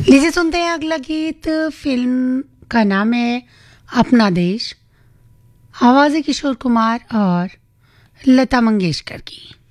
लीजिए सुनते हैं अगला गीत। फिल्म का नाम है अपना देश। आवाज़ है किशोर कुमार और लता मंगेशकर की।